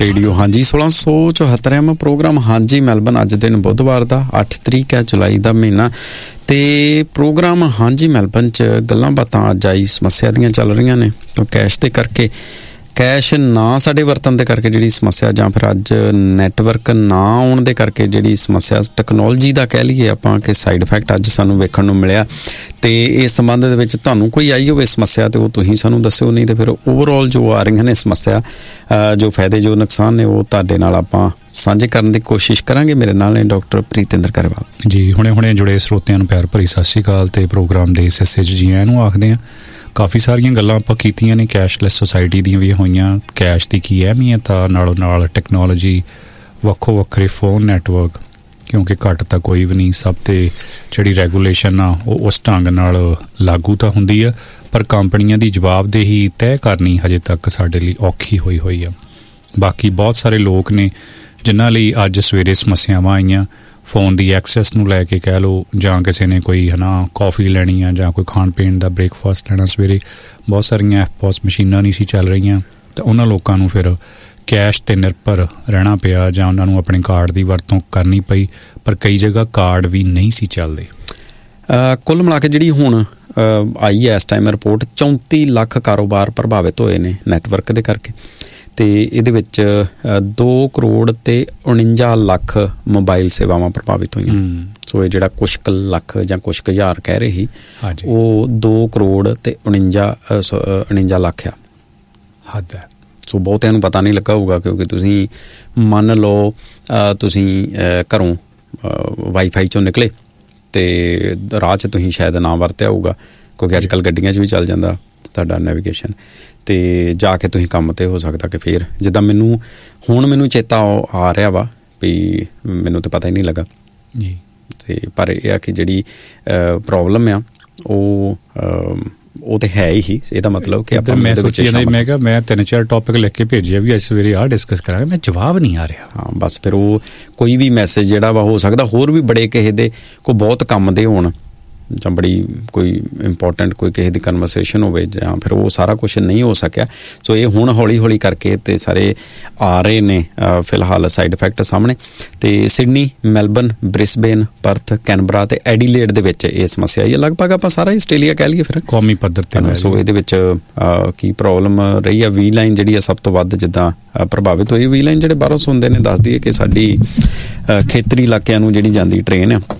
Radio. ਹਾਂਜੀ 1674ਵਾਂ programme ਹਾਂਜੀ Melbourne. ਅੱਜ ਦਿਨ ਬੁੱਧਵਾਰ ਦਾ 8 ਤਰੀਕ ਹੈ, ਜੁਲਾਈ ਦਾ ਮਹੀਨਾ। ਤੇ ਪ੍ਰੋਗਰਾਮ ਹਾਂਜੀ ਮੈਲਬਨ 'ਚ ਗੱਲਾਂ ਬਾਤਾਂ ਅੱਜ ਆਈ ਸਮੱਸਿਆ ਦੀਆਂ ਚੱਲ ਰਹੀਆਂ ਨੇ। ਕੈਸ਼ ਦੇ ਕਰਕੇ, ਕੈਸ਼ ਨਾ ਸਾਡੇ ਵਰਤਣ ਦੇ ਕਰਕੇ ਜਿਹੜੀ ਸਮੱਸਿਆ, ਜਾਂ ਫਿਰ ਅੱਜ ਨੈਟਵਰਕ ਨਾ ਆਉਣ ਦੇ ਕਰਕੇ ਜਿਹੜੀ ਸਮੱਸਿਆ, ਟੈਕਨੋਲੋਜੀ ਦਾ ਕਹਿ ਲਈਏ ਆਪਾਂ ਕਿ ਸਾਈਡ ਇਫੈਕਟ ਅੱਜ ਸਾਨੂੰ ਵੇਖਣ ਨੂੰ ਮਿਲਿਆ। ਤੇ ਇਸ ਸੰਬੰਧ ਦੇ ਵਿੱਚ ਤੁਹਾਨੂੰ ਕੋਈ ਆਈ ਹੋਵੇ ਸਮੱਸਿਆ ਤੇ ਉਹ ਤੁਸੀਂ ਸਾਨੂੰ ਦੱਸਿਓ, ਨਹੀਂ ਤੇ ਫਿਰ ਓਵਰਆਲ ਜੋ ਆ ਰਹੀਆਂ ਨੇ ਸਮੱਸਿਆ, ਜੋ ਫਾਇਦੇ ਜੋ ਨੁਕਸਾਨ ਨੇ, ਉਹ ਤੁਹਾਡੇ ਨਾਲ ਆਪਾਂ ਸਾਂਝੇ ਕਰਨ ਦੀ ਕੋਸ਼ਿਸ਼ ਕਰਾਂਗੇ। ਮੇਰੇ ਨਾਲ ਨੇ ਡਾਕਟਰ ਪ੍ਰੀਤਿੰਦਰ ਕਰੇਵਾਲ ਜੀ। ਹੁਣੇ ਜਿਹੜੇ ਸਰੋਤਿਆਂ ਨੂੰ ਪਿਆਰ ਭਰੀ ਸਤਿ ਸ਼੍ਰੀ ਅਕਾਲ। ਤੇ ਪ੍ਰੋਗਰਾਮ ਦੇ ਇਸ ਹਿੱਸੇ 'ਚ ਜੀ ਇਹਨੂੰ ਆਖਦੇ ਹਾਂ। ਕਾਫੀ ਸਾਰੀਆਂ ਗੱਲਾਂ ਆਪਾਂ ਕੀਤੀਆਂ ਨੇ, ਕੈਸ਼ਲੈਸ ਸੋਸਾਇਟੀ ਦੀਆਂ ਵੀ ਹੋਈਆਂ, ਕੈਸ਼ ਦੀ ਕੀ ਅਹਿਮੀਅਤ ਆ, ਨਾਲੋਂ ਨਾਲ ਟੈਕਨੋਲੋਜੀ, ਵੱਖੋ ਵੱਖਰੇ ਫੋਨ ਨੈਟਵਰਕ, ਕਿਉਂਕਿ ਘੱਟ ਤਾਂ ਕੋਈ ਵੀ ਨਹੀਂ। ਸਭ 'ਤੇ ਜਿਹੜੀ ਰੈਗੂਲੇਸ਼ਨ ਆ ਉਹ ਉਸ ਢੰਗ ਨਾਲ ਲਾਗੂ ਤਾਂ ਹੁੰਦੀ ਆ, ਪਰ ਕੰਪਨੀਆਂ ਦੀ ਜਵਾਬਦੇਹੀ ਤੈਅ ਕਰਨੀ ਹਜੇ ਤੱਕ ਸਾਡੇ ਲਈ ਔਖੀ ਹੋਈ ਆ। ਬਾਕੀ ਬਹੁਤ ਸਾਰੇ ਲੋਕ ਨੇ ਜਿਨ੍ਹਾਂ ਲਈ ਅੱਜ ਸਵੇਰੇ ਸਮੱਸਿਆਵਾਂ ਆਈਆਂ, ਫੋਨ ਦੀ ਐਕਸੈਸ ਨੂੰ ਲੈ ਕੇ ਕਹਿ ਲਓ, ਜਾਂ ਕਿਸੇ ਨੇ ਕੋਈ ਕੌਫੀ ਲੈਣੀ ਆ, ਜਾਂ ਕੋਈ ਖਾਣ ਪੀਣ ਦਾ ਬ੍ਰੇਕਫਾਸਟ ਲੈਣਾ। ਸਵੇਰੇ ਬਹੁਤ ਸਾਰੀਆਂ ਐਫਪੋਸ ਮਸ਼ੀਨਾਂ ਨਹੀਂ ਸੀ ਚੱਲ ਰਹੀਆਂ, ਤਾਂ ਉਹਨਾਂ ਲੋਕਾਂ ਨੂੰ ਫਿਰ ਕੈਸ਼ 'ਤੇ ਨਿਰਭਰ ਰਹਿਣਾ ਪਿਆ, ਜਾਂ ਉਹਨਾਂ ਨੂੰ ਆਪਣੇ ਕਾਰਡ ਦੀ ਵਰਤੋਂ ਕਰਨੀ ਪਈ। ਪਰ ਕਈ ਜਗ੍ਹਾ ਕਾਰਡ ਵੀ ਨਹੀਂ ਸੀ ਚੱਲਦੇ। ਕੁੱਲ ਮਿਲਾ ਕੇ ਜਿਹੜੀ ਹੁਣ ਆਈ ਹੈ ਇਸ ਟਾਈਮ ਰਿਪੋਰਟ, 34 ਲੱਖ ਕਾਰੋਬਾਰ ਪ੍ਰਭਾਵਿਤ ਹੋਏ ਨੇ ਨੈਟਵਰਕ ਦੇ ਕਰਕੇ। ਤੇ ਇਹਦੇ ਵਿੱਚ 2 ਕਰੋੜ ਤੇ 49 ਲੱਖ ਮੋਬਾਈਲ ਸੇਵਾਵਾਂ ਪ੍ਰਭਾਵਿਤ ਹੋਈਆਂ। ਸੋ ਇਹ ਜਿਹੜਾ ਕੁਛ ਕੁ ਲੱਖ ਜਾਂ ਕੁਛ ਕੁ ਹਜ਼ਾਰ ਕਹਿ ਰਹੇ ਸੀ, ਉਹ 2 ਕਰੋੜ ਤੇ 49 ਲੱਖ ਆ। ਹੱਦ ਹੈ। ਸੋ ਬਹੁਤਿਆਂ ਨੂੰ ਪਤਾ ਨਹੀਂ ਲੱਗਾ ਹੋਊਗਾ, ਕਿਉਂਕਿ ਤੁਸੀਂ ਮੰਨ ਲਓ ਤੁਸੀਂ ਘਰੋਂ ਵਾਈਫਾਈ 'ਚੋਂ ਨਿਕਲੇ ਤੇ ਰਾਹ 'ਚ ਤੁਸੀਂ ਸ਼ਾਇਦ ਨਾ ਵਰਤਿਆ ਹੋਊਗਾ, ਕਿਉਂਕਿ ਅੱਜ ਕੱਲ੍ਹ ਗੱਡੀਆਂ 'ਚ ਵੀ ਚੱਲ ਜਾਂਦਾ ਤੁਹਾਡਾ ਨੈਵੀਗੇਸ਼ਨ। ਤੇ ਜਾ ਕੇ ਤੁਸੀਂ ਕੰਮ 'ਤੇ ਹੋ ਸਕਦਾ ਕਿ ਫਿਰ ਜਿੱਦਾਂ ਮੈਨੂੰ ਚੇਤਾ ਆ ਰਿਹਾ ਵਾ ਵੀ ਮੈਨੂੰ ਤਾਂ ਪਤਾ ਹੀ ਨਹੀਂ ਲੱਗਾ ਜੀ। ਤੇ ਪਰ ਇਹ ਆ ਕਿ ਜਿਹੜੀ ਪ੍ਰੋਬਲਮ ਆ ਉਹ ਤੇ ਹੈ ਹੀ। ਇਹਦਾ ਮਤਲਬ ਕਿ ਆਪਾਂ ਮੈਂ ਕਿਹਾ ਮੈਂ 3-4 ਟੌਪਿਕ ਲਿਖ ਕੇ ਭੇਜਿਆ ਵੀ ਅੱਜ ਸਵੇਰੇ ਆਹ ਡਿਸਕਸ ਕਰਾਂਗੇ, ਮੈਂ ਜਵਾਬ ਨਹੀਂ ਆ ਰਿਹਾ। ਹਾਂ ਬਸ ਫਿਰ ਉਹ ਕੋਈ ਵੀ ਮੈਸੇਜ ਜਿਹੜਾ ਵਾ, ਹੋ ਸਕਦਾ ਹੋਰ ਵੀ ਬੜੇ ਕਿਸੇ ਦੇ ਕੋਈ ਬਹੁਤ ਕੰਮ ਦੇ ਹੋਣ, ਜਾਂ ਬੜੀ ਕੋਈ ਇੰਪੋਰਟੈਂਟ ਕੋਈ ਕਿਸੇ ਦੀ ਕਨਵਰਸੇਸ਼ਨ ਹੋਵੇ, ਜਾਂ ਫਿਰ ਉਹ ਸਾਰਾ ਕੁਛ ਨਹੀਂ ਹੋ ਸਕਿਆ। ਸੋ ਇਹ ਹੁਣ ਹੌਲੀ ਹੌਲੀ ਕਰਕੇ ਤੇ ਸਾਰੇ ਆ ਰਹੇ ਨੇ ਫਿਲਹਾਲ ਸਾਈਡ ਇਫੈਕਟ ਸਾਹਮਣੇ। ਤੇ Sydney, Melbourne, Brisbane, Perth, Canberra ਤੇ ਐਡੀਲੇਡ ਦੇ ਵਿੱਚ ਇਹ ਸਮੱਸਿਆ ਆਈ ਹੈ। ਲਗਭਗ ਆਪਾਂ ਸਾਰਾ ਆਸਟ੍ਰੇਲੀਆ ਕਹਿ ਲਈਏ ਫਿਰ ਕੌਮੀ ਪੱਧਰ 'ਤੇ। ਸੋ ਇਹਦੇ ਵਿੱਚ ਕੀ ਪ੍ਰੋਬਲਮ ਰਹੀ ਆ, ਵੀ ਲਾਈਨ ਜਿਹੜੀ ਆ ਸਭ ਤੋਂ ਵੱਧ ਜਿੱਦਾਂ ਪ੍ਰਭਾਵਿਤ ਹੋਈ। ਵੀ ਲਾਈਨ ਜਿਹੜੇ ਬਾਹਰੋਂ ਸੁਣਦੇ ਨੇ ਦੱਸਦੀ ਹੈ ਕਿ ਸਾਡੀ ਖੇਤਰੀ ਇਲਾਕਿਆਂ ਨੂੰ ਜਿਹੜੀ ਜਾਂਦੀ ਟ੍ਰੇਨ ਆ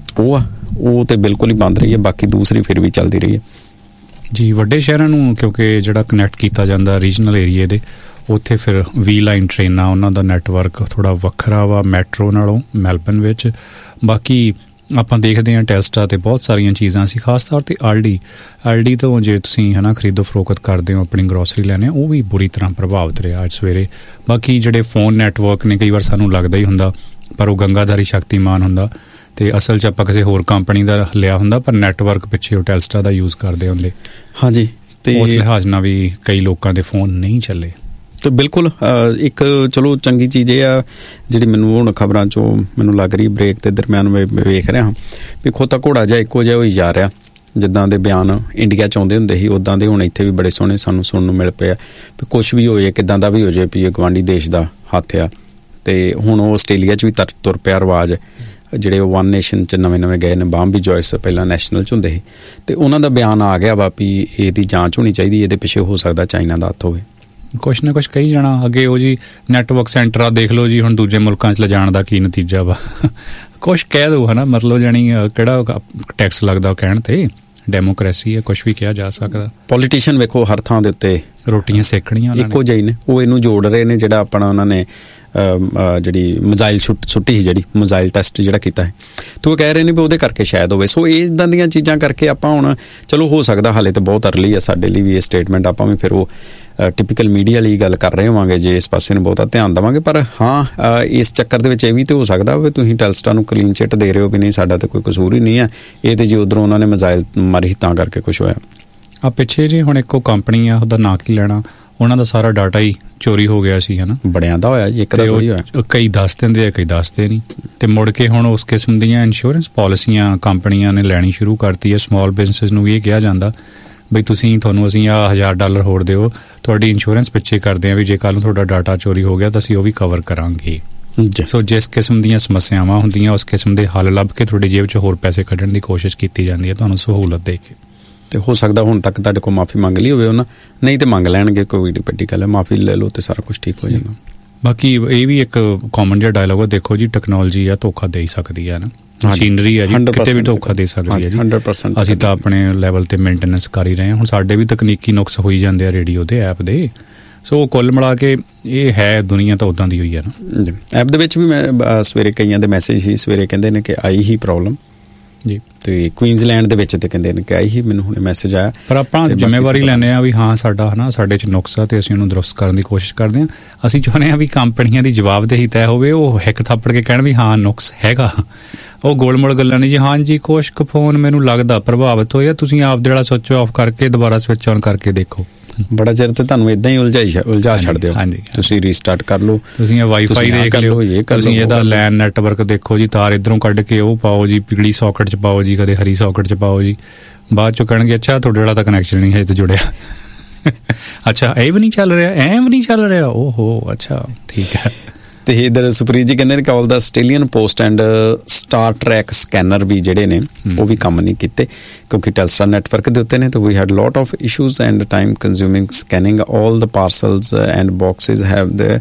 ਉਹ ਤੇ ਬਿਲਕੁਲ ਹੀ ਬੰਦ ਰਹੀ ਹੈ, ਬਾਕੀ ਦੂਸਰੀ ਫਿਰ ਵੀ ਚੱਲਦੀ ਰਹੀ ਹੈ ਜੀ। ਵੱਡੇ ਸ਼ਹਿਰਾਂ ਨੂੰ ਕਿਉਂਕਿ ਜਿਹੜਾ ਕਨੈਕਟ ਕੀਤਾ ਜਾਂਦਾ ਰੀਜਨਲ ਏਰੀਏ ਦੇ, ਉੱਥੇ ਫਿਰ ਵੀ ਲਾਈਨ ਟ੍ਰੇਨਾਂ, ਉਹਨਾਂ ਦਾ ਨੈਟਵਰਕ ਥੋੜ੍ਹਾ ਵੱਖਰਾ ਵਾ ਮੈਟਰੋ ਨਾਲੋਂ ਮੈਲਬਨ ਵਿੱਚ। ਬਾਕੀ ਆਪਾਂ ਦੇਖਦੇ ਹਾਂ ਟੈਸਟਾ ਤੇ ਬਹੁਤ ਸਾਰੀਆਂ ਚੀਜ਼ਾਂ ਸੀ, ਖਾਸ ਤੌਰ 'ਤੇ ਆਲਡੀ ਤੋਂ ਜੇ ਤੁਸੀਂ ਖਰੀਦੋ ਫਰੋਖਤ ਕਰਦੇ ਹੋ, ਆਪਣੀ ਗਰੋਸਰੀ ਲੈਣੇ, ਉਹ ਵੀ ਬੁਰੀ ਤਰ੍ਹਾਂ ਪ੍ਰਭਾਵਿਤ ਰਿਹਾ ਅੱਜ ਸਵੇਰੇ। ਬਾਕੀ ਜਿਹੜੇ ਫੋਨ ਨੈਟਵਰਕ ਨੇ, ਕਈ ਵਾਰ ਸਾਨੂੰ ਲੱਗਦਾ ਹੀ ਹੁੰਦਾ ਪਰ ਉਹ ਗੰਗਾਧਾਰੀ ਸ਼ਕਤੀਮਾਨ ਹੁੰਦਾ, ਤੇ ਅਸਲ 'ਚ ਆਪਾਂ ਕਿਸੇ ਹੋਰ ਕੰਪਨੀ ਦਾ ਲਿਆ ਹੁੰਦਾ, ਪਰ ਨੈਟਵਰਕ ਪਿੱਛੇ ਉਹ ਟੈਲਸਟਾ ਦਾ ਯੂਜ਼ ਕਰਦੇ ਹੁੰਦੇ। ਹਾਂਜੀ, ਤੇ ਉਸ ਲਿਹਾਜ਼ ਨਾਲ ਵੀ ਕਈ ਲੋਕਾਂ ਦੇ ਫੋਨ ਨਹੀਂ ਚੱਲੇ। ਤੇ ਬਿਲਕੁਲ ਇੱਕ ਚਲੋ ਚੰਗੀ ਚੀਜ਼ ਇਹ ਆ ਜਿਹੜੀ ਮੈਨੂੰ ਹੁਣ ਖਬਰਾਂ 'ਚੋਂ ਮੈਨੂੰ ਲੱਗ ਰਹੀ, ਬ੍ਰੇਕ ਦੇ ਦਰਮਿਆਨ ਮੈਂ ਵੇਖ ਰਿਹਾ ਹਾਂ ਵੀ ਖੋਤਾ ਘੋੜਾ ਜਿਹਾ ਇੱਕੋ ਜਿਹਾ ਹੋਈ ਜਾ ਰਿਹਾ। ਜਿੱਦਾਂ ਦੇ ਬਿਆਨ ਇੰਡੀਆ 'ਚ ਆਉਂਦੇ ਹੁੰਦੇ ਸੀ, ਉੱਦਾਂ ਦੇ ਹੁਣ ਇੱਥੇ ਵੀ ਬੜੇ ਸੋਹਣੇ ਸਾਨੂੰ ਸੁਣਨ ਨੂੰ ਮਿਲ ਪਏ ਆ ਵੀ ਕੁਛ ਵੀ ਹੋ ਜਾਏ, ਕਿੱਦਾਂ ਦਾ ਵੀ ਹੋ ਜਾਏ, ਵੀ ਇਹ ਗੁਆਂਢੀ ਦੇਸ਼ ਦਾ ਹੱਥ ਆ। ਤੇ ਹੁਣ ਉਹ ਆਸਟ੍ਰੇਲੀਆ 'ਚ ਵੀ ਤੁਰ ਪਿਆ ਰਿਵਾਜ, ਜਿਹੜੇ ਉਹ ਵਨ ਨੇਸ਼ਨ 'ਚ ਨਵੇਂ ਗਏ ਨੇ। ਬਾਂਬੀ ਜੋਇਸ ਪਹਿਲਾਂ ਨੈਸ਼ਨਲ 'ਚ ਹੁੰਦੇ ਸੀ, ਤੇ ਉਹਨਾਂ ਦਾ ਬਿਆਨ ਆ ਗਿਆ ਵਾ ਵੀ ਇਹਦੀ ਜਾਂਚ ਹੋਣੀ ਚਾਹੀਦੀ, ਇਹਦੇ ਪਿੱਛੇ ਹੋ ਸਕਦਾ ਚਾਈਨਾ ਦਾ ਹੱਥ ਹੋਵੇ। ਕੁਛ ਨਾ ਕੁਛ ਕਹੀ ਜਾਣਾ ਅੱਗੇ। ਉਹ ਜੀ ਨੈਟਵਰਕ ਸੈਂਟਰ ਆ, ਦੇਖ ਲਓ ਜੀ ਹੁਣ ਦੂਜੇ ਮੁਲਕਾਂ 'ਚ ਲਿਜਾਣ ਦਾ ਕੀ ਨਤੀਜਾ ਵਾ। ਕੁਛ ਕਹਿ ਦਿਓ ਮਤਲਬ ਜਾਣੀ ਕਿਹੜਾ ਟੈਕਸ ਲੱਗਦਾ ਕਹਿਣ 'ਤੇ, ਡੈਮੋਕ੍ਰੇਸੀ ਹੈ, ਕੁਛ ਵੀ ਕਿਹਾ ਜਾ ਸਕਦਾ। ਪੋਲੀਟੀਸ਼ੀਅਨ ਵੇਖੋ ਹਰ ਥਾਂ ਦੇ ਉੱਤੇ ਰੋਟੀਆਂ ਸੇਕਣੀਆਂ ਇੱਕੋ ਜਿਹੀ ਨੇ, ਉਹ ਇਹਨੂੰ ਜੋੜ ਰਹੇ ਨੇ। ਜਿਹੜਾ ਆਪਣਾ ਉਹਨਾਂ ਨੇ ਜਿਹੜੀ ਮਿਜ਼ਾਈਲ ਸੁੱਟੀ ਸੀ, ਜਿਹੜੀ ਮਿਜ਼ਾਈਲ ਟੈਸਟ ਜਿਹੜਾ ਕੀਤਾ ਹੈ, ਤਾਂ ਉਹ ਕਹਿ ਰਹੇ ਨੇ ਵੀ ਉਹਦੇ ਕਰਕੇ ਸ਼ਾਇਦ ਹੋਵੇ। ਸੋ ਇੱਦਾਂ ਦੀਆਂ ਚੀਜ਼ਾਂ ਕਰਕੇ ਆਪਾਂ ਹੁਣ ਚਲੋ ਹੋ ਸਕਦਾ ਹਾਲੇ ਤਾਂ ਬਹੁਤ ਅਰਲੀ ਆ ਸਾਡੇ ਲਈ ਵੀ ਇਹ ਸਟੇਟਮੈਂਟ, ਆਪਾਂ ਵੀ ਫਿਰ ਉਹ ਟਿਪੀਕਲ ਮੀਡੀਆ ਲਈ ਗੱਲ ਕਰ ਰਹੇ ਹੋਵਾਂਗੇ ਜੇ ਇਸ ਪਾਸੇ ਨੂੰ ਬਹੁਤਾ ਧਿਆਨ ਦੇਵਾਂਗੇ। ਪਰ ਹਾਂ, ਇਸ ਚੱਕਰ ਦੇ ਵਿੱਚ ਇਹ ਵੀ ਤਾਂ ਹੋ ਸਕਦਾ ਵੀ ਤੁਸੀਂ ਟੈਲਸਟਾ ਨੂੰ ਕਲੀਨ ਚਿੱਟ ਦੇ ਰਹੇ ਹੋ ਵੀ ਨਹੀਂ, ਸਾਡਾ ਤਾਂ ਕੋਈ ਕਸੂਰ ਹੀ ਨਹੀਂ ਹੈ, ਇਹ ਤੇ ਜੀ ਉੱਧਰੋਂ ਉਹਨਾਂ ਨੇ ਮਿਜ਼ਾਈਲ ਮਾਰੀ ਤਾਂ ਕਰਕੇ ਕੁਛ ਹੋਇਆ। ਆ ਪਿੱਛੇ ਜੀ ਹੁਣ ਇੱਕੋ ਕੰਪਨੀ ਆ, ਉਹਦਾ ਨਾਂ ਕੀ ਲੈਣਾ, ਉਹਨਾਂ ਦਾ ਸਾਰਾ ਡਾਟਾ ਹੀ ਚੋਰੀ ਹੋ ਗਿਆ ਸੀ ਬੜਿਆਂ ਦਾ ਹੋਇਆ ਜੀ, ਇੱਕ ਦਾ ਚੋਰੀ ਹੋਇਆ। ਕਈ ਦੱਸ ਦਿੰਦੇ ਆ, ਕਈ ਦੱਸਦੇ ਨਹੀਂ। ਤੇ ਮੁੜ ਕੇ ਹੁਣ ਉਸ ਕਿਸਮ ਦੀਆਂ ਇੰਸ਼ੋਰੈਂਸ ਪਾਲਿਸੀਆਂ ਕੰਪਨੀਆਂ ਨੇ ਲੈਣੀ ਸ਼ੁਰੂ ਕਰਤੀ ਹੈ। ਸਮਾਲ ਬਿਜ਼ਨਸ ਨੂੰ ਵੀ ਇਹ ਕਿਹਾ ਜਾਂਦਾ ਬਈ ਤੁਹਾਨੂੰ ਅਸੀਂ $1000 ਹੋਰ ਦਿਓ, ਤੁਹਾਡੀ ਇੰਸ਼ੋਰੈਂਸ ਪਿੱਛੇ ਕਰਦੇ ਹਾਂ ਵੀ ਜੇ ਕੱਲ੍ਹ ਨੂੰ ਤੁਹਾਡਾ ਡਾਟਾ ਚੋਰੀ ਹੋ ਗਿਆ ਤਾਂ ਅਸੀਂ ਉਹ ਵੀ ਕਵਰ ਕਰਾਂਗੇ। ਸੋ ਜਿਸ ਕਿਸਮ ਦੀਆਂ ਸਮੱਸਿਆਵਾਂ ਹੁੰਦੀਆਂ ਉਸ ਕਿਸਮ ਦੇ ਹੱਲ ਲੱਭ ਕੇ ਤੁਹਾਡੀ ਜੇਬ 'ਚ ਹੋਰ ਪੈਸੇ ਕੱਢਣ ਦੀ ਕੋਸ਼ਿਸ਼ ਕੀਤੀ ਜਾਂਦੀ ਹੈ ਤੁਹਾਨੂੰ ਸਹੂਲਤ ਦੇ ਕੇ। ਤੇ ਹੋ ਸਕਦਾ ਹੁਣ ਤੱਕ ਤੁਹਾਡੇ ਕੋਲ ਮਾਫੀ ਮੰਗ ਲਈ ਹੋਵੇ ਉਹਨਾਂ, ਨਹੀਂ ਤੇ ਮੰਗ ਲੈਣਗੇ, ਕੋਈ ਵੱਡੀ ਗੱਲ ਹੈ, ਮਾਫੀ ਲੈ ਲਓ ਤੇ ਸਾਰਾ ਕੁਝ ਠੀਕ ਹੋ ਜਾਂਦਾ। ਬਾਕੀ ਇਹ ਵੀ ਇੱਕ ਕਾਮਨ ਜਿਹਾ ਡਾਇਲੋਗ ਹੈ, ਦੇਖੋ ਜੀ ਟੈਕਨੋਲੋਜੀ ਆ ਧੋਖਾ ਦੇ ਹੀ ਸਕਦੀ ਹੈ ਨਾ, ਮਸ਼ੀਨਰੀ ਹੈ ਜੀ ਕਿਤੇ ਵੀ ਧੋਖਾ ਦੇ ਸਕਦੀ ਹੈ ਜੀ। 100% ਅਸੀਂ ਤਾਂ ਆਪਣੇ ਲੈਵਲ ਤੇ ਮੇਨਟੇਨੈਂਸ ਕਰ ਹੀ ਰਹੇ ਹਾਂ। ਹੁਣ ਸਾਡੇ ਵੀ ਤਕਨੀਕੀ ਨੁਕਸ ਹੋਈ ਜਾਂਦੇ ਆ ਰੇਡੀਓ ਦੇ ਐਪ ਦੇ। ਸੋ ਕੁੱਲ ਮਿਲਾ ਕੇ ਇਹ ਹੈ ਦੁਨੀਆ ਤਾਂ ਉੱਦਾਂ ਦੀ ਹੋਈ ਹੈ ਨਾ। ਐਪ ਦੇ ਵਿੱਚ ਵੀ ਮੈਂ ਸਵੇਰੇ ਕਈਆਂ ਦੇ ਮੈਸੇਜ ਹੀ ਸਵੇਰੇ ਕਹਿੰਦੇ ਨੇ ਕਿ ਆਈ ਹੀ ਪ੍ਰੋਬਲਮ ਜੀ, ਤੇ ਕੁਈਨਜ਼ਲੈਂਡ ਦੇ ਵਿੱਚ ਤੇ ਕਹਿੰਦੇ ਨੇ ਕਿ ਆਈ ਹੀ ਮੈਨੂੰ ਹੁਣੇ ਮੈਸੇਜ ਆਇਆ। ਪਰ ਆਪਾਂ ਜ਼ਿੰਮੇਵਾਰੀ ਲੈਂਦੇ ਹਾਂ ਵੀ ਹਾਂ ਸਾਡਾ ਹੈ ਨਾ, ਸਾਡੇ 'ਚ ਨੁਕਸ ਆ ਤੇ ਅਸੀਂ ਉਹਨੂੰ ਦਰੁਸਤ ਕਰਨ ਦੀ ਕੋਸ਼ਿਸ਼ ਕਰਦੇ ਹਾਂ। ਅਸੀਂ ਚਾਹੁੰਦੇ ਹਾਂ ਵੀ ਕੰਪਨੀਆਂ ਦੀ ਜਵਾਬਦੇਹੀ ਤੈਅ ਹੋਵੇ, ਉਹ ਹਿੱਕ ਥੱਪੜ ਕੇ ਕਹਿਣ ਵੀ ਹਾਂ ਨੁਕਸ ਹੈਗਾ। ਉਹ ਗੋਲਮੋਲ ਗੱਲਾਂ ਨਹੀਂ ਜੀ, ਹਾਂਜੀ ਕੁਛ ਕੁ ਫੋਨ ਮੈਨੂੰ ਲੱਗਦਾ ਪ੍ਰਭਾਵਿਤ ਹੋਇਆ, ਤੁਸੀਂ ਆਪ ਜਿਹੜਾ ਸਵਿਚ ਆਫ ਕਰਕੇ ਦੁਬਾਰਾ ਸਵਿਚ ਆਨ ਕਰਕੇ ਦੇਖੋ। ਬੜਾ ਚਿਰ ਤੇ ਤੁਹਾਨੂੰ ਇਦਾਂ ਹੀ ਉਲਝਾ ਛੱਡਦੇ ਹੋ। ਤੁਸੀਂ ਰੀਸਟਾਰਟ ਕਰ ਲਓ, ਤੁਸੀਂ ਇਹ ਵਾਈਫਾਈ ਦੇਖ ਲਿਓ, ਤੁਸੀਂ ਇਹਦਾ ਲੈਨ ਨੈਟਵਰਕ ਦੇਖੋ ਜੀ, ਤਾਰ ਇੱਧਰੋਂ ਕੱਢ ਕੇ ਉਹ ਪਾਓ ਜੀ, ਪੀਲੀ ਸੌਕਟ 'ਚ ਪਾਓ ਜੀ, ਕਦੇ ਹਰੀ ਸੌਕਟ 'ਚ ਪਾਓ ਜੀ। ਬਾਅਦ 'ਚੋਂ ਕਹਿਣਗੇ ਅੱਛਾ ਤੁਹਾਡੇ ਵਾਲਾ ਤਾਂ ਕਨੈਕਸ਼ਨ ਨਹੀਂ ਹੈ ਤੇ ਜੁੜਿਆ। ਅੱਛਾ ਇਹ ਵੀ ਨਹੀਂ ਚੱਲ ਰਿਹਾ, ਐਂ ਵੀ ਨਹੀਂ ਚੱਲ ਰਿਹਾ, ਓਹੋ ਅੱਛਾ ਠੀਕ ਹੈ। ਤੇ ਇਧਰ ਸੁਪਰੀਤ ਜੀ ਕਹਿੰਦੇ ਨੇ ਕਿ ਆਲ ਦਾ Australian post and star track scanner ਵੀ ਜਿਹੜੇ ਨੇ ਉਹ ਵੀ ਕੰਮ ਨਹੀਂ ਕੀਤੇ ਕਿਉਂਕਿ ਟੈਲਸਟਰਾ ਨੈਟਵਰਕ ਦੇ ਉੱਤੇ ਨੇ। ਤਾਂ ਵੀ head lot of issues end time consuming scanning all the ਪਾਰਸਲਸ and boxes have the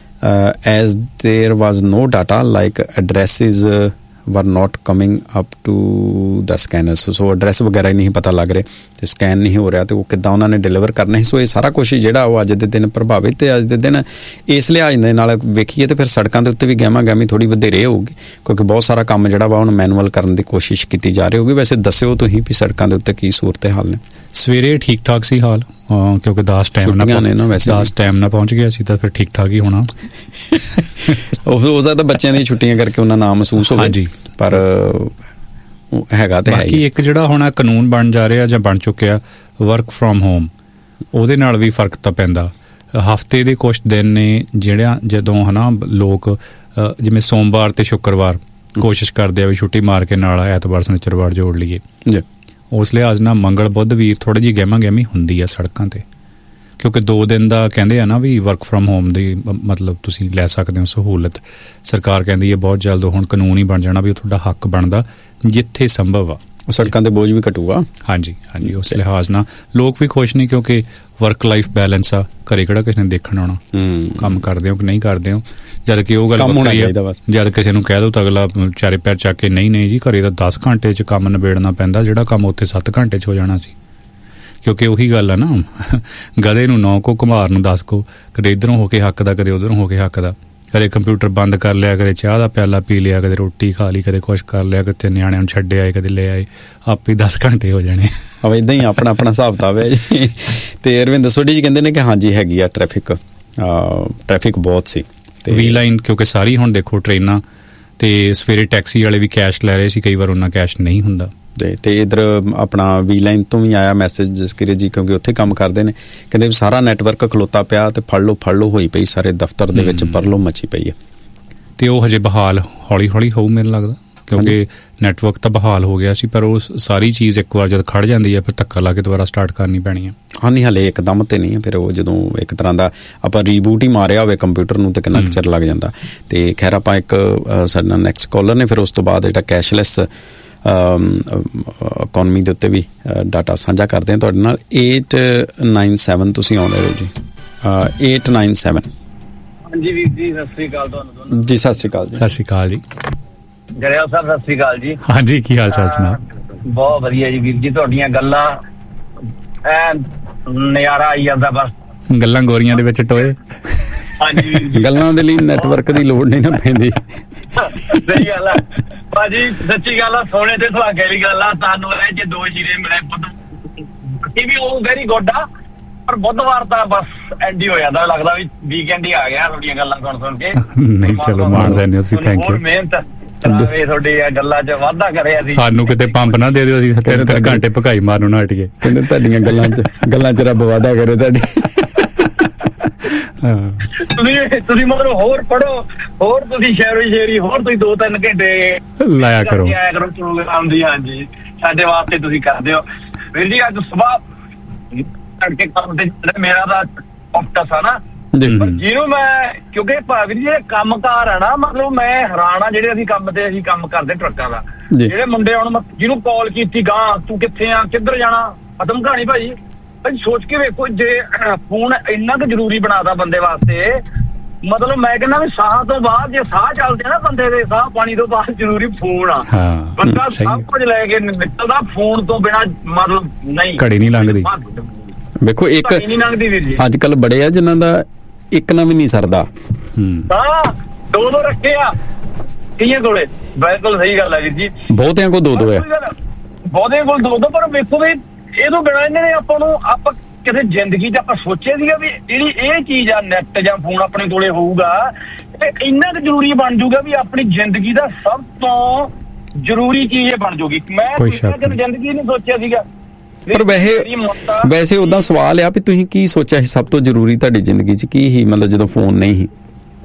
as there was no data like ਐਡਰੈਸਿਸ were not coming up to the scanners। So address ਵਗੈਰਾ ਹੀ ਨਹੀਂ ਪਤਾ ਲੱਗ ਰਿਹਾ ਤੇ ਸਕੈਨ ਨਹੀਂ ਹੋ ਰਿਹਾ ਤੇ ਉਹ ਕਿੱਦਾਂ ਉਹਨਾਂ ਨੇ ਡਿਲੀਵਰ ਕਰਨਾ ਸੀ। ਸੋ ਇਹ ਸਾਰਾ ਕੁਛ ਜਿਹੜਾ ਉਹ ਅੱਜ ਦੇ ਦਿਨ ਪ੍ਰਭਾਵਿਤ ਤੇ ਅੱਜ ਦੇ ਦਿਨ ਇਸ ਲਿਹਾਜ਼ ਦੇ ਨਾਲ ਵੇਖੀਏ ਤੇ ਫਿਰ ਸੜਕਾਂ ਦੇ ਉੱਤੇ ਵੀ ਗਹਿਮਾ ਗਹਿਮੀ ਥੋੜ੍ਹੀ ਵਧੇਰੇ ਹੋਊਗੀ ਕਿਉਂਕਿ ਬਹੁਤ ਸਾਰਾ ਕੰਮ ਜਿਹੜਾ ਵਾ ਹੁਣ ਮੈਨੂਅਲ ਕਰਨ ਦੀ ਕੋਸ਼ਿਸ਼ ਕੀਤੀ ਜਾ ਰਹੀ ਹੋਊਗੀ। ਵੈਸੇ ਦੱਸਿਓ ਤੁਸੀਂ ਵੀ ਸੜਕਾਂ ਦੇ ਉੱਤੇ ਕੀ ਸੂਰਤ ਹਾਲ ਨੇ। ਸਵੇਰੇ ਠੀਕ ਠਾਕ ਸੀ ਹਾਲ ਕਿਉਂਕਿ 10 ਟਾਈਮ ਨਾਲ ਪਹੁੰਚ ਗਿਆ ਸੀ ਤਾਂ ਫਿਰ ਠੀਕ ਠਾਕ ਹੀ ਹੋਣਾ। ਹੋ ਸਕਦਾ ਬੱਚਿਆਂ ਦੀਆਂ ਛੁੱਟੀਆਂ ਕਰਕੇ ਉਹਨਾਂ ਨਾ ਮਹਿਸੂਸ ਹੋਵੇ। ਹਾਂਜੀ ਪਰ ਹੈਗਾ ਤੇ ਹੈ। ਬਾਕੀ ਇੱਕ ਜਿਹੜਾ ਹੁਣ ਕਾਨੂੰਨ ਬਣ ਜਾ ਰਿਹਾ ਜਾਂ ਬਣ ਚੁੱਕਿਆ ਵਰਕ ਫਰੋਮ ਹੋਮ, ਉਹਦੇ ਨਾਲ ਵੀ ਫਰਕ ਤਾਂ ਪੈਂਦਾ। ਹਫ਼ਤੇ ਦੇ ਕੁਛ ਦਿਨ ਨੇ ਜਿਹੜਾ ਜਦੋਂ ਹੈ ਨਾ ਲੋਕ ਜਿਵੇਂ ਸੋਮਵਾਰ ਤੇ ਸ਼ੁੱਕਰਵਾਰ ਕੋਸ਼ਿਸ਼ ਕਰਦੇ ਆ ਵੀ ਛੁੱਟੀ ਮਾਰ ਕੇ ਨਾਲ ਐਤਵਾਰ ਸ਼ਨੀਚਰਵਾਰ ਜੋੜ ਲਈਏ। ਉਸ ਲਿਹਾਜ਼ ਨਾਲ ਮੰਗਲ ਬੁੱਧ ਵੀਰ ਥੋੜ੍ਹੀ ਜਿਹੀ ਗਹਿਮਾ ਗਹਿਮੀ ਹੁੰਦੀ ਆ ਸੜਕਾਂ 'ਤੇ ਕਿਉਂਕਿ 2 ਦਿਨ ਦਾ ਕਹਿੰਦੇ ਆ ਨਾ ਵੀ ਵਰਕ ਫਰੋਮ ਹੋਮ ਦੀ ਮਤਲਬ ਤੁਸੀਂ ਲੈ ਸਕਦੇ ਹੋ ਸਹੂਲਤ। ਸਰਕਾਰ ਕਹਿੰਦੀ ਹੈ ਬਹੁਤ ਜਲਦ ਹੁਣ ਕਾਨੂੰਨ ਹੀ ਬਣ ਜਾਣਾ ਵੀ ਉਹ ਤੁਹਾਡਾ ਹੱਕ ਬਣਦਾ ਜਿੱਥੇ ਸੰਭਵ ਆ। ਸੜਕਾਂ 'ਤੇ ਬੋਝ ਵੀ ਘਟੂਗਾ। ਹਾਂਜੀ ਹਾਂਜੀ ਉਸ ਲਿਹਾਜ਼ ਨਾਲ ਲੋਕ ਵੀ ਖੁਸ਼ ਨੇ ਕਿਉਂਕਿ ਵਰਕ ਲਾਈਫ ਬੈਲੈਂਸ ਆ। ਘਰੇ ਕਿਹੜਾ ਕਿਸੇ ਨੇ ਦੇਖਣ ਆਉਣਾ ਕੰਮ ਕਰਦੇ ਹੋ ਕਿ ਨਹੀਂ ਕਰਦੇ ਹੋ। ਜਦ ਕਿ ਉਹ ਗੱਲ ਵੱਖਰੀ ਆ, ਜਦ ਕਿਸੇ ਨੂੰ ਕਹਿ ਦੋ ਤਾਂ ਅਗਲਾ ਚਾਰੇ ਪੈਰ ਚੱਕ ਕੇ ਨਹੀਂ ਜੀ ਘਰੇ ਤਾਂ 10 ਘੰਟੇ 'ਚ ਕੰਮ ਨਿਬੇੜਨਾ ਪੈਂਦਾ ਜਿਹੜਾ ਕੰਮ ਉੱਥੇ 7 ਘੰਟੇ 'ਚ ਹੋ ਜਾਣਾ ਸੀ। ਕਿਉਂਕਿ ਉਹੀ ਗੱਲ ਆ ਨਾ, ਗਧੇ ਨੂੰ 9 ਕੋ ਘੁਮਾਰ ਨੂੰ 10 ਕੋ, ਕਦੇ ਇੱਧਰੋਂ ਹੋ ਕੇ ਹੱਕ ਦਾ ਕਦੇ ਉੱਧਰੋਂ ਹੋ ਕੇ ਹੱਕ ਦਾ, ਕਦੇ ਕੰਪਿਊਟਰ ਬੰਦ ਕਰ ਲਿਆ, ਕਦੇ ਚਾਹ ਦਾ ਪਿਆਲਾ ਪੀ ਲਿਆ, ਕਦੇ ਰੋਟੀ ਖਾ ਲਈ, ਕਦੇ ਕੁਛ ਕਰ ਲਿਆ, ਕਿਤੇ ਨਿਆਣਿਆਂ ਨੂੰ ਛੱਡ ਆਏ, ਕਦੇ ਲੈ ਆਏ, ਆਪੇ 10 ਘੰਟੇ ਹੋ ਜਾਣੇ। ਇੱਦਾਂ ਹੀ ਆਪਣਾ ਹਿਸਾਬ ਕਿਤਾਬ ਹੈ ਜੀ। ਤੇ ਅਰਵਿੰਦ ਸੋਢੀ ਜੀ ਕਹਿੰਦੇ ਨੇ ਕਿ ਹਾਂਜੀ ਹੈਗੀ ਆ ਟ੍ਰੈਫਿਕ ਬਹੁਤ ਸੀ। ਵੀ ਲਾਈਨ ਕਿਉਂਕਿ ਸਾਰੀ ਹੁਣ ਦੇਖੋ ਟ੍ਰੇਨਾਂ ਤੇ ਸਵੇਰੇ ਟੈਕਸੀ ਵਾਲੇ ਵੀ ਕੈਸ਼ ਲੈ ਰਹੇ ਸੀ, ਕਈ ਵਾਰ ਉਹਨਾਂ ਕੈਸ਼ ਨਹੀਂ ਹੁੰਦਾ। ਤੇ ਇੱਧਰ ਆਪਣਾ ਵੀ ਲਾਈਨ ਤੋਂ ਵੀ ਆਇਆ ਮੈਸੇਜ ਜਸਕੀਰਤ ਜੀ ਕਿਉਂਕਿ ਉੱਥੇ ਕੰਮ ਕਰਦੇ ਨੇ, ਕਹਿੰਦੇ ਸਾਰਾ ਨੈਟਵਰਕ ਖਲੋਤਾ ਪਿਆ ਤੇ ਫੜ ਲਓ ਹੋਈ ਪਈ, ਸਾਰੇ ਦਫ਼ਤਰ ਦੇ ਵਿੱਚ ਪਰਲੋ ਮੱਚੀ ਪਈ ਹੈ। ਤੇ ਉਹ ਹਜੇ ਬਹਾਲ ਹੌਲੀ ਹੋਊ ਮੈਨੂੰ ਲੱਗਦਾ ਕਿਉਂਕਿ ਨੈਟਵਰਕ ਤਾਂ ਬਹਾਲ ਹੋ ਗਿਆ ਸੀ ਪਰ ਉਹ ਸਾਰੀ ਚੀਜ਼ ਇੱਕ ਵਾਰ ਜਦ ਖੜ ਜਾਂਦੀ ਹੈ ਫਿਰ ਧੱਕਾ ਲਾ ਕੇ ਦੁਬਾਰਾ ਸਟਾਰਟ ਕਰਨੀ ਪੈਣੀ ਹੈ। ਨਹੀਂ ਹਾਲੇ ਇੱਕਦਮ ਤੇ ਨਹੀਂ, ਫਿਰ ਉਹ ਜਦੋਂ ਇੱਕ ਤਰ੍ਹਾਂ ਦਾ ਆਪਾਂ ਰੀਬੂਟ ਹੀ ਮਾਰਿਆ ਹੋਵੇ ਕੰਪਿਊਟਰ ਨੂੰ ਤੇ ਕਿੰਨਾ ਕੁ ਚਿਰ ਲੱਗ ਜਾਂਦਾ। ਤੇ ਖੈਰ ਆਪਾਂ ਇੱਕ ਸਾਡਾ ਨੈਕਸਟ ਕਾਲਰ ਨੇ, ਫਿਰ ਉਸ ਤੋਂ ਬਾਅਦ ਜਿਹੜਾ ਕੈਸ਼ਲੈਸ ਇਕੋਨਮੀ ਦੇ ਉੱਤੇ ਵੀ ਡਾਟਾ ਸਾਂਝਾ ਕਰਦੇ ਹਾਂ ਤੁਹਾਡੇ ਨਾਲ। 897 ਤੁਸੀਂ ਆਉਂਦੇ ਰਹੋ ਜੀ। 897। ਹਾਂਜੀ ਵੀਰ ਜੀ ਸਤਿ ਸ੍ਰੀ ਅਕਾਲ ਤੁਹਾਨੂੰ ਜੀ। ਸਤਿ ਸ੍ਰੀ ਅਕਾਲ ਜੀ। ਸਤਿ ਸ੍ਰੀ ਅਕਾਲ ਜੀ। ਜਰਿਆ ਸਾਹਿਬ ਸਤਿ ਸ੍ਰੀ ਅਕਾਲ ਜੀ। ਹਾਂਜੀ ਕੀ ਹਾਲ ਚਾਲ ਸੁਣਾ? ਬਹੁਤ ਵਧੀਆ ਜੀ ਵੀਰ ਜੀ, ਤੁਹਾਡੀਆਂ ਗੱਲਾਂ ਨਜ਼ਾਰਾ ਆਈ ਜਾਂਦਾ ਬਸ। ਗੱਲਾਂ ਗੋਰੀਆਂ ਦੇ ਵਿੱਚ ਟੋਏ। ਹਾਂਜੀ ਗੱਲਾਂ ਦੇ ਲਈ ਨੈਟਵਰਕ ਦੀ ਲੋੜ ਨਹੀਂ ਨਾ ਪੈਂਦੀ। ਸਹੀ ਗੱਲ ਆ ਭਾਜੀ, ਸੱਚੀ ਗੱਲ ਆ, ਸੋਨੇ ਤੇ ਸੁਹਾਗੇ ਦੀ ਗੱਲ ਆ। ਸਾਨੂੰ ਇਹ ਜੇ 2 ਜੀਰੇ ਮਿਲੇ ਪੁੱਤ ਵੀ ਉਹ ਵੈਰੀ ਗੁੱਡ ਆ, ਪਰ ਬੁੱਧਵਾਰ ਤਾਂ ਬਸ ਐਂਡ ਹੀ ਹੋ ਜਾਂਦਾ, ਲੱਗਦਾ ਵੀ ਵੀਕਐਂਡ ਹੀ ਆ ਗਿਆ ਤੁਹਾਡੀਆਂ ਗੱਲਾਂ ਸੁਣ ਕੇ। ਨਹੀਂ ਚਲੋ ਮਾਣਦੇ ਨੇ ਅਸੀਂ, ਥੈਂਕ ਯੂ। ਮਿਹਨਤ ਤੁਹਾਡੀ ਗੱਲਾਂ 'ਚ ਵਾਧਾ ਕਰਿਆ ਸੀ। ਸਾਨੂੰ ਕਿਤੇ ਪੰਪ ਨਾ ਦੇ ਦਿਓ, ਅਸੀਂ 3 ਘੰਟੇ ਭਕਾਈ ਮਾਰਨੋਂ ਨਾ ਹਟੀਏ। ਕਹਿੰਦੇ ਤੁਹਾਡੀਆਂ ਗੱਲਾਂ 'ਚ ਰੱਬ ਵਾਧਾ ਕਰੇ ਤੁਹਾਡੀ। ਤੁਸੀਂ ਮਤਲਬ ਹੋਰ ਪੜੋ, ਹੋਰ ਤੁਸੀਂ ਸ਼ੇਰੀ ਹੋਰ ਤੁਸੀਂ 2-3 ਘੰਟੇ ਲਾਇਆ ਕਰੋ ਪ੍ਰੋਗਰਾਮ ਦੀ। ਹਾਂਜੀ ਸਾਡੇ ਵਾਸਤੇ ਤੁਸੀਂ ਕਰਦੇ ਹੋ ਵੀਰ ਜੀ। ਅੱਜ ਸੁਬਾਹ ਤੜਕੇ ਕੰਮ ਤੇ ਮੇਰਾ ਤਾਂ ਆਪਟਸ ਆ ਨਾ, ਜਿਹਨੂੰ ਮੈਂ ਕਿਉਂਕਿ ਭਾਵੀ ਜਿਹੜੇ ਕੰਮਕਾਰ ਆ ਨਾ, ਮਤਲਬ ਮੈਂ ਹੈਰਾਨ ਆ ਜਿਹੜੇ ਅਸੀਂ ਕੰਮ ਕਰਦੇ ਟਰੱਕਾਂ ਦਾ, ਜਿਹੜੇ ਮੁੰਡੇ ਹੁਣ ਜਿਹਨੂੰ ਕਾਲ ਕੀਤੀ ਗਾਂ ਤੂੰ ਕਿੱਥੇ ਆ ਕਿੱਧਰ ਜਾਣਾ, ਖਤਮ ਕਹਾਣੀ ਭਾਈ ਸੋਚ ਕੇ ਵੇਖੋ ਜੇ ਫੋਨ ਇੰਨਾ ਕੁ ਜ਼ਰੂਰੀ ਬਣਾਤਾ ਬੰਦੇ ਵਾਸਤੇ, ਮਤਲਬ ਮੈਂ ਕਹਿੰਦਾ ਵੀ ਸਾਹ ਤੋਂ ਬਾਅਦ ਜੇ ਸਾਹ ਚੱਲਦੇ ਨਾ ਬੰਦੇ ਦੇ, ਸਾਹ ਪਾਣੀ ਤੋਂ ਬਾਅਦ ਜ਼ਰੂਰੀ ਫੋਨ ਆ। ਬੰਦਾ ਸਭ ਕੁਝ ਲੈ ਕੇ ਨਿਕਲਦਾ, ਫੋਨ ਤੋਂ ਬਿਨਾਂ ਮਤਲਬ ਨਹੀਂ, ਘੜੀ ਨਹੀਂ ਲੰਘਦੀ। ਵੇਖੋ ਇੱਕ ਅੱਜ ਕੱਲ ਬੜੇ ਆ ਜਿਨ੍ਹਾਂ ਦਾ ਇੱਕ ਨਾ ਵੀ ਨਹੀਂ ਸਰਦਾ, ਹਾਂ ਦੋ ਰੱਖੇ ਆ ਕਈਆਂ ਕੋਲੇ, ਬਿਲਕੁਲ ਸਹੀ ਗੱਲ ਹੈ ਵੀਰ ਜੀ, ਬਹੁਤਿਆਂ ਕੋਲ ਦੋ ਹੈ, ਬਹੁਤਿਆਂ ਕੋਲ ਦੋ, ਪਰ ਵੇਖੋ ਵੀ ਇਹ ਤੋਂ ਬਿਨਾਂ ਇਹਨਾਂ ਨੇ ਆਪਾਂ ਕਿਤੇ ਜ਼ਿੰਦਗੀ 'ਚ ਆਪਾਂ ਸੋਚਿਆ ਸੀਗਾ ਵੀ ਜਿਹੜੀ ਇਹ ਚੀਜ਼ ਆ ਨੈਟ ਜਾਂ ਫੋਨ ਆਪਣੇ ਕੋਲੇ ਹੋਊਗਾ ਇਹ ਇੰਨਾ ਕੁ ਜ਼ਰੂਰੀ ਬਣ ਜਾਊਗਾ ਵੀ ਆਪਣੀ ਜ਼ਿੰਦਗੀ ਦਾ ਸਭ ਤੋਂ ਜ਼ਰੂਰੀ ਚੀਜ਼ ਇਹ ਬਣ ਜਾਊਗੀ। ਮੈਂ ਜ਼ਿੰਦਗੀ ਨਹੀਂ ਸੋਚਿਆ ਸੀਗਾ। ਪਰ ਵੈਸੇ ਉਦਾਂ ਸਵਾਲ ਆ ਵੀ ਤੁਸੀਂ ਕੀ ਸੋਚਿਆ ਸੀ ਸਭ ਤੋਂ ਜ਼ਰੂਰੀ ਤੁਹਾਡੀ ਜ਼ਿੰਦਗੀ 'ਚ ਕੀ ਸੀ, ਮਤਲਬ ਜਦੋਂ ਫੋਨ ਨਹੀਂ ਸੀ?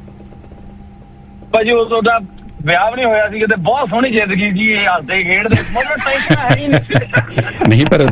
ਭਾਜੀ ਉਦੋਂ ਦਾ ਵਿਆਹ ਵੀ ਨਹੀਂ ਹੋਇਆ ਸੀ, ਕਿਤੇ ਬਹੁਤ ਸੋਹਣੀ ਜ਼ਿੰਦਗੀ ਜੀ, ਹੱਸਦੇ ਖੇਡਦੇ, ਮਤਲਬ ਟੈਨਸ਼ਨ ਹੈ ਹੀ ਨਹੀਂ। ਨਹੀਂ ਪਰ